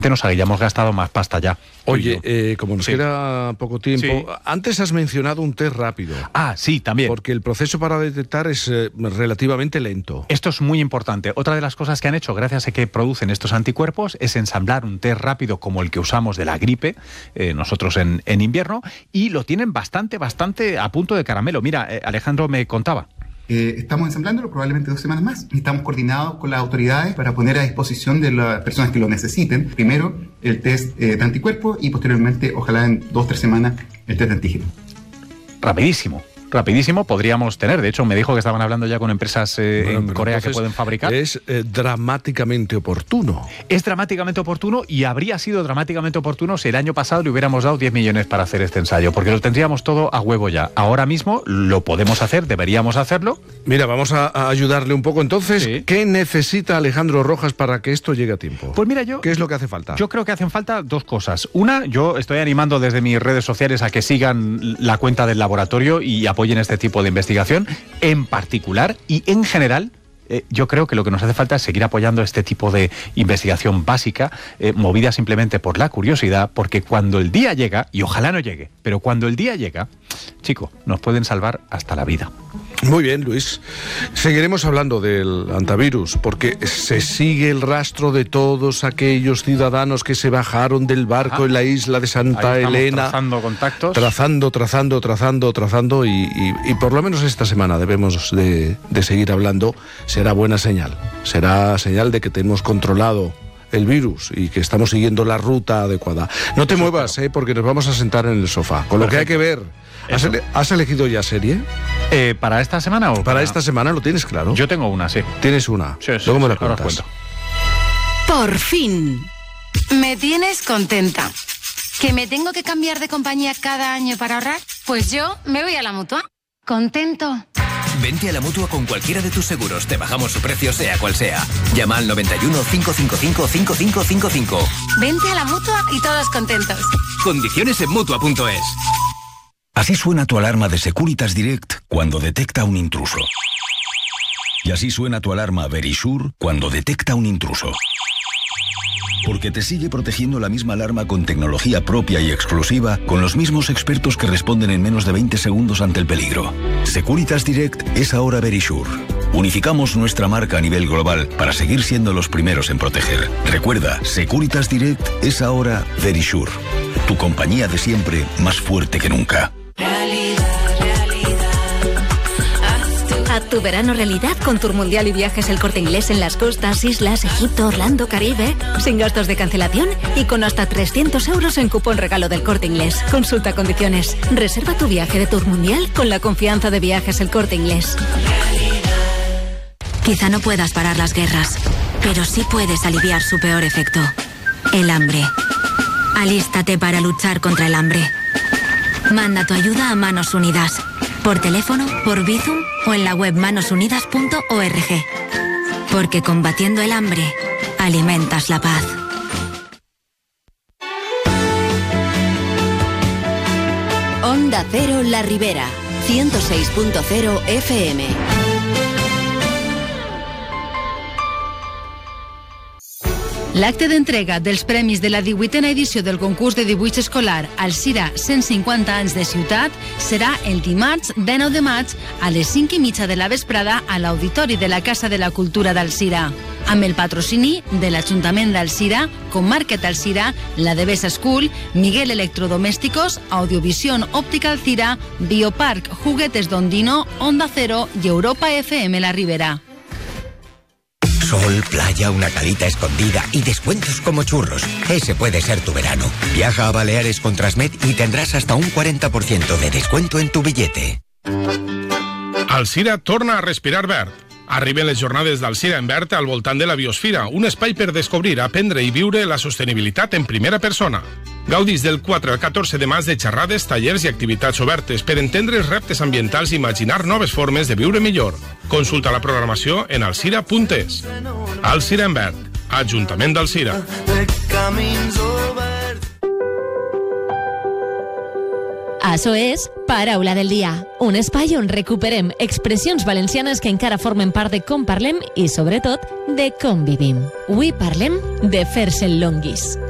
nos hayamos gastado más pasta ya. Oye, como nos queda poco tiempo, antes has mencionado un test rápido. Ah, sí, también. Porque el proceso para detectar es relativamente lento. Esto es muy importante. Otra de las cosas que han hecho, gracias a que producen estos anticuerpos, es ensamblar un test rápido como el que usamos de la gripe, nosotros en invierno, y lo tienen bastante a punto de caramelo. Mira, Alejandro me contaba. Estamos ensamblándolo probablemente 2 semanas más. Estamos coordinados con las autoridades para poner a disposición de las personas que lo necesiten, primero el test de anticuerpos y posteriormente, ojalá en 2 o 3 semanas, el test de antígeno. Rapidísimo podríamos tener. De hecho, me dijo que estaban hablando ya con empresas en Corea que pueden fabricar. Es dramáticamente oportuno. Es dramáticamente oportuno y habría sido dramáticamente oportuno si el año pasado le hubiéramos dado 10 millones para hacer este ensayo, porque lo tendríamos todo a huevo ya. Ahora mismo lo podemos hacer, deberíamos hacerlo. Mira, vamos a ayudarle un poco. Entonces, ¿qué necesita Alejandro Rojas para que esto llegue a tiempo? Pues mira, ¿qué es lo que hace falta? Yo creo que hacen falta 2 cosas. Una, yo estoy animando desde mis redes sociales a que sigan la cuenta del laboratorio y apoyen este tipo de investigación en particular y en general. Yo creo que lo que nos hace falta es seguir apoyando este tipo de investigación básica, movida simplemente por la curiosidad, porque cuando el día llega, y ojalá no llegue, pero cuando el día llega, chico, nos pueden salvar hasta la vida. Muy bien, Luis. Seguiremos hablando del antivirus, porque se sigue el rastro de todos aquellos ciudadanos que se bajaron del barco en la isla de Santa Elena. Trazando contactos. Trazando, y por lo menos esta semana debemos de seguir hablando. Será buena señal. Será señal de que tenemos controlado el virus y que estamos siguiendo la ruta adecuada. No te muevas, porque nos vamos a sentar en el sofá. Con lo que hay que ver. ¿Has elegido ya serie? ¿Para esta semana o para esta semana? ¿Lo tienes claro? Yo tengo una, sí. ¿Tienes una? Sí, luego me la ahora cuentas. Por fin. Me tienes contenta. ¿Que me tengo que cambiar de compañía cada año para ahorrar? Pues yo me voy a la Mutua. Contento. Vente a la Mutua con cualquiera de tus seguros. Te bajamos su precio, sea cual sea. Llama al 91 555 5555. Vente a la Mutua y todos contentos. Condiciones en Mutua.es. Así suena tu alarma de Securitas Direct cuando detecta un intruso. Y así suena tu alarma Verisure cuando detecta un intruso. Porque te sigue protegiendo la misma alarma con tecnología propia y exclusiva, con los mismos expertos que responden en menos de 20 segundos ante el peligro. Securitas Direct es ahora Verisure. Unificamos nuestra marca a nivel global para seguir siendo los primeros en proteger. Recuerda, Securitas Direct es ahora Verisure. Tu compañía de siempre, más fuerte que nunca. Haz tu verano realidad con Tour Mundial y Viajes El Corte Inglés en las costas, islas, Egipto, Orlando, Caribe, sin gastos de cancelación y con hasta 300 euros en cupón regalo del Corte Inglés. Consulta condiciones. Reserva tu viaje de Tour Mundial con la confianza de Viajes El Corte Inglés. Quizá no puedas parar las guerras, pero sí puedes aliviar su peor efecto: el hambre. Alístate para luchar contra el hambre. Manda tu ayuda a Manos Unidas. Por teléfono, por Bizum o en la web manosunidas.org. Porque combatiendo el hambre, alimentas la paz. Onda Cero La Ribera, 106.0 FM. L'acte d'entrega dels premis de la 18a edició del concurs de dibuix escolar Alzira 150 anys de ciutat serà el dimarts 19 de maig a les 5:30 de la vesprada a l'Auditori de la Casa de la Cultura d'Alzira, amb el patrocini de l'Ajuntament d'Alzira, Comarket Alzira, la Devesa School, Miguel Electrodomésticos, Audiovisión Óptica Alzira, Biopark Juguetes Dondino, Onda Cero y Europa FM La Ribera. Sol, playa, una calita escondida y descuentos como churros. Ese puede ser tu verano. Viaja a Baleares con Transmet y tendrás hasta un 40% de descuento en tu billete. Alzira torna a respirar verd. Arriben les jornades d'Alzira en verd al voltant de la biosfera, un espai per descobrir, aprendre i viure la sostenibilitat en primera persona. Gaudis del 4 al 14 de maig de xerrades, tallers i activitats obertes per entendre els reptes ambientals i imaginar noves formes de viure millor. Consulta la programació en alzira.es. Alzira en verd, Ajuntament d'Alzira. Això és Paraula del Dia, un espai on recuperem expressions valencianes que encara formen part de com parlem i, sobretot, de com vivim. Avui parlem de fer-se el longuis.